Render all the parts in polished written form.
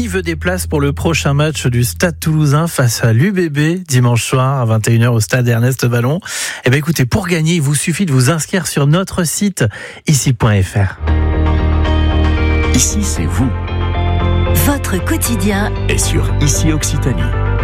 Qui veut des places pour le prochain match du Stade Toulousain face à l'UBB dimanche soir à 21h au stade Ernest Vallon? Eh bien écoutez, pour gagner, il vous suffit de vous inscrire sur notre site ici.fr. Ici, c'est vous. Votre quotidien est sur Ici Occitanie.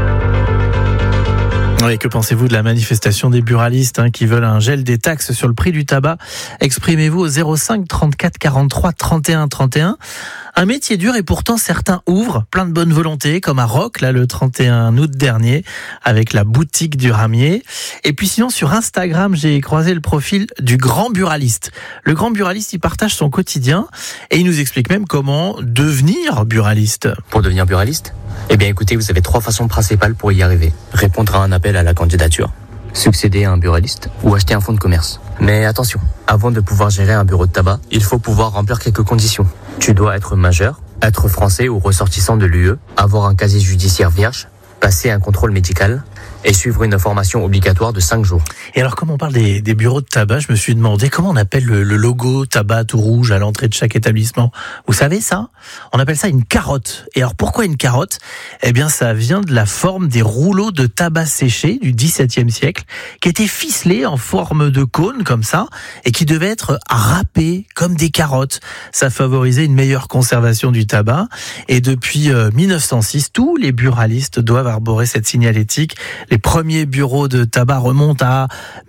Oui, que pensez-vous de la manifestation des buralistes qui veulent un gel des taxes sur le prix du tabac? Exprimez-vous au 05 34 43 31 31. Un métier dur et pourtant certains ouvrent, plein de bonne volonté, comme à Roques, là, le 31 août dernier, avec la boutique du Ramier. Et puis sinon, sur Instagram, j'ai croisé le profil du grand buraliste. Le grand buraliste, il partage son quotidien et il nous explique même comment devenir buraliste. Pour devenir buraliste, eh bien écoutez, vous avez 3 façons principales pour y arriver. Répondre à un appel à la candidature, succéder à un buraliste ou acheter un fonds de commerce. Mais attention, avant de pouvoir gérer un bureau de tabac, il faut pouvoir remplir quelques conditions. Tu dois être majeur, être français ou ressortissant de l'UE, avoir un casier judiciaire vierge, passer un contrôle médical et suivre une formation obligatoire de 5 jours. Et alors, comme on parle des bureaux de tabac, je me suis demandé comment on appelle le logo tabac tout rouge à l'entrée de chaque établissement. Vous savez ça? On appelle ça une carotte. Et alors, pourquoi une carotte? Eh bien, ça vient de la forme des rouleaux de tabac séché du XVIIe siècle, qui étaient ficelés en forme de cône, comme ça, et qui devaient être râpés comme des carottes. Ça favorisait une meilleure conservation du tabac. Et depuis 1906, tous les buralistes doivent arborer cette signalétique. Les premiers bureaux de tabac remontent à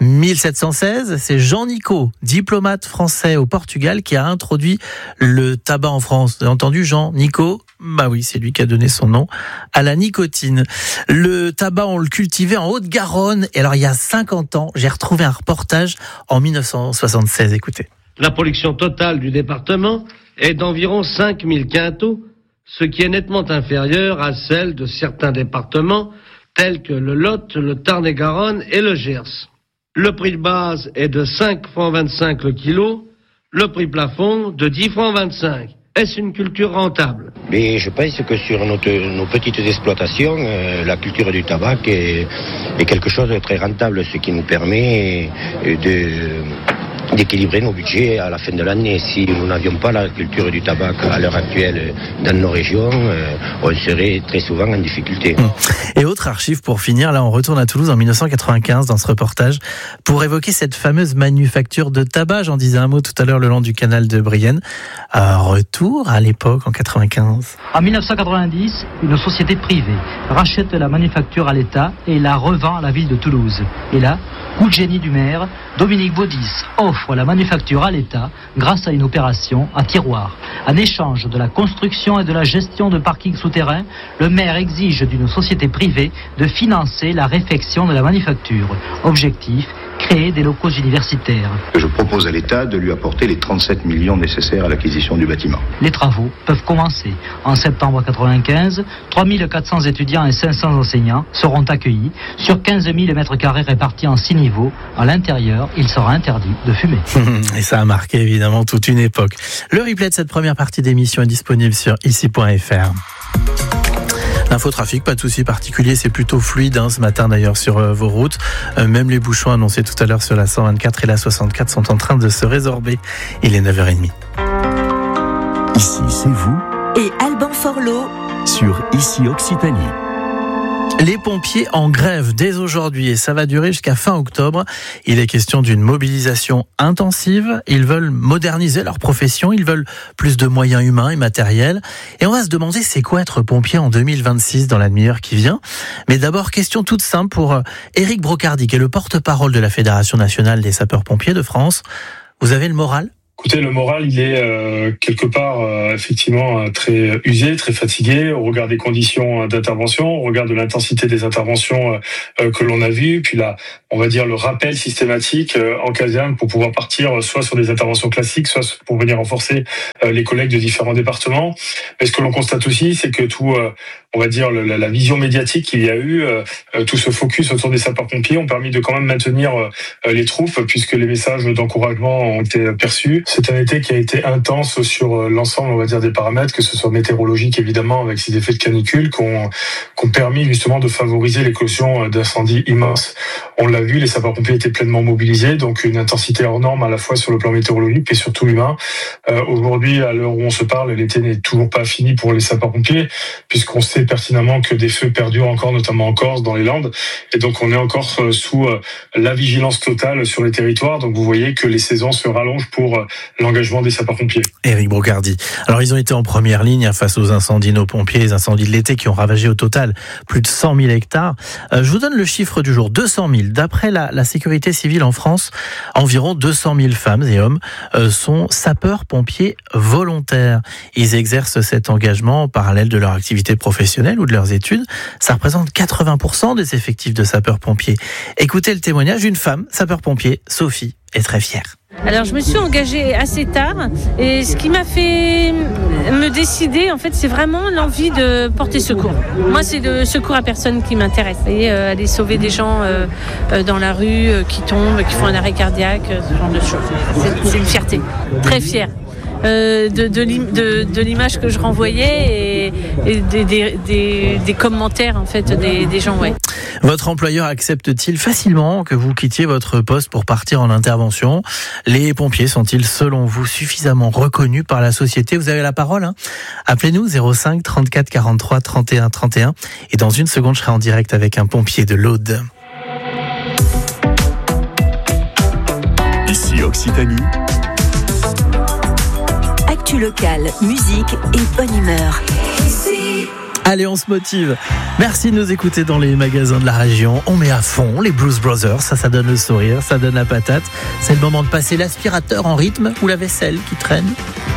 1716. C'est Jean Nicot, diplomate français au Portugal, qui a introduit le tabac en France. Vous avez entendu Jean Nicot? Bah oui, c'est lui qui a donné son nom à la nicotine. Le tabac, on le cultivait en Haute-Garonne. Et alors, il y a 50 ans, j'ai retrouvé un reportage en 1976. Écoutez. La production totale du département est d'environ 5000 quintaux, ce qui est nettement inférieur à celle de certains départements tels que le Lot, le Tarn-et-Garonne et le Gers. Le prix de base est de 5,25 francs le kilo, le prix plafond de 10,25 francs. Est-ce une culture rentable? Mais je pense que sur nos petites exploitations, la culture du tabac est quelque chose de très rentable, ce qui nous permet d'équilibrer nos budgets à la fin de l'année. Si nous n'avions pas la culture du tabac à l'heure actuelle dans nos régions, on serait très souvent en difficulté. Et autre archive pour finir, là on retourne à Toulouse en 1995 dans ce reportage pour évoquer cette fameuse manufacture de tabac. J'en disais un mot tout à l'heure le long du canal de Brienne. Retour à l'époque en 95. En 1990, une société privée rachète la manufacture à l'État et la revend à la ville de Toulouse. Et là, coup de génie du maire, Dominique Baudis offre la manufacture à l'État grâce à une opération à tiroir. En échange de la construction et de la gestion de parkings souterrains, le maire exige d'une société privée de financer la réfection de la manufacture. Objectif, créer des locaux universitaires. Je propose à l'État de lui apporter les 37 millions nécessaires à l'acquisition du bâtiment. Les travaux peuvent commencer. En septembre 1995, 3400 étudiants et 500 enseignants seront accueillis sur 15 000 mètres carrés répartis en 6 niveaux. À l'intérieur, il sera interdit de fumer. Et ça a marqué évidemment toute une époque. Le replay de cette première partie d'émission est disponible sur ici.fr. L'infotrafic, pas de souci particulier, c'est plutôt fluide ce matin d'ailleurs sur vos routes. Même les bouchons annoncés tout à l'heure sur la 124 et la 64 sont en train de se résorber. Il est 9h30. Ici, c'est vous. et Alban Forlot Sur Ici Occitanie. Les pompiers en grève dès aujourd'hui et ça va durer jusqu'à fin octobre. Il est question d'une mobilisation intensive. Ils veulent moderniser leur profession, ils veulent plus de moyens humains et matériels. Et on va se demander c'est quoi être pompier en 2026 dans la demi-heure qui vient. Mais d'abord, question toute simple pour Éric Brocardi, qui est le porte-parole de la Fédération nationale des sapeurs-pompiers de France. Vous avez le moral ? Écoutez, le moral, il est quelque part effectivement très usé, très fatigué au regard des conditions d'intervention, au regard de l'intensité des interventions que l'on a vues, puis là, on va dire le rappel systématique en caserne pour pouvoir partir soit sur des interventions classiques, soit pour venir renforcer les collègues de différents départements. Mais ce que l'on constate aussi, c'est que tout, on va dire la vision médiatique qu'il y a eu, tout ce focus autour des sapeurs-pompiers ont permis de quand même maintenir les troupes, puisque les messages d'encouragement ont été perçus. C'est un été qui a été intense sur l'ensemble, on va dire, des paramètres, que ce soit météorologique évidemment, avec ces effets de canicule, qui ont permis justement de favoriser l'éclosion d'incendies immenses. On l'a vu, les sapeurs-pompiers étaient pleinement mobilisés, donc une intensité hors norme à la fois sur le plan météorologique et surtout humain. Aujourd'hui, à l'heure où on se parle, l'été n'est toujours pas fini pour les sapeurs-pompiers, puisqu'on sait pertinemment que des feux perdurent encore, notamment en Corse, dans les Landes, et donc on est encore sous la vigilance totale sur les territoires. Donc vous voyez que les saisons se rallongent pour l'engagement des sapeurs-pompiers. Éric Brocardi. Alors ils ont été en première ligne face aux incendies, nos pompiers, les incendies de l'été qui ont ravagé au total plus de 100 000 hectares. Je vous donne le chiffre du jour, 200 000. D'après la sécurité civile en France, environ 200 000 femmes et hommes sont sapeurs-pompiers volontaires. Ils exercent cet engagement en parallèle de leur activité professionnelle ou de leurs études. Ça représente 80% des effectifs de sapeurs-pompiers. Écoutez le témoignage d'une femme, sapeur-pompier, Sophie, est très fière. Alors je me suis engagée assez tard et ce qui m'a fait me décider, en fait, c'est vraiment l'envie de porter secours. Moi, c'est le secours à personne qui m'intéresse. Et aller sauver des gens dans la rue qui tombent, qui font un arrêt cardiaque, ce genre de choses. C'est une fierté, très fière. De l'image que je renvoyais et des commentaires en fait des gens. Ouais. Votre employeur accepte-t-il facilement que vous quittiez votre poste pour partir en intervention ? Les pompiers sont-ils selon vous suffisamment reconnus par la société ? Vous avez la parole, hein ? Appelez-nous 05 34 43 31 31 et dans une seconde je serai en direct avec un pompier de l'Aude. Ici Occitanie. Actu locale, musique et bonne humeur. Allez, on se motive. Merci de nous écouter dans les magasins de la région. On met à fond les Blues Brothers. Ça donne le sourire, ça donne la patate. C'est le moment de passer l'aspirateur en rythme ou la vaisselle qui traîne.